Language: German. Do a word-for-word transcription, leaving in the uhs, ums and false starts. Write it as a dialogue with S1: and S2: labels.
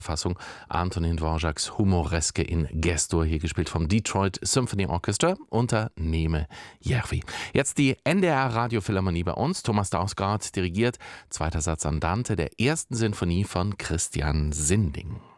S1: Fassung Antonin Dvořáks humoreske in Gestur, hier gespielt vom Detroit Symphony Orchestra unter Neme Järvi. Jetzt die N D R Radiophilharmonie bei uns. Thomas Dausgaard dirigiert, zweiter Satz Andante der ersten Sinfonie von Christian Sinding.